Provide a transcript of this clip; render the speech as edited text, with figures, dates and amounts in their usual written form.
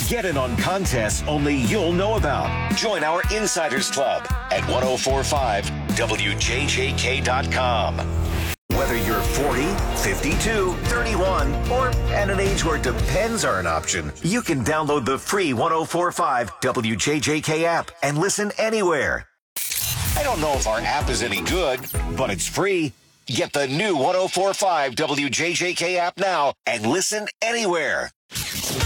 Get in on contests only you'll know about. Join our Insiders Club at 1045wjjk.com. Whether you're 40, 52, 31, or at an age where depends are an option, you can download the free 1045 WJJK app and listen anywhere. I don't know if our app is any good, but it's free. Get the new 1045 WJJK app now and listen anywhere.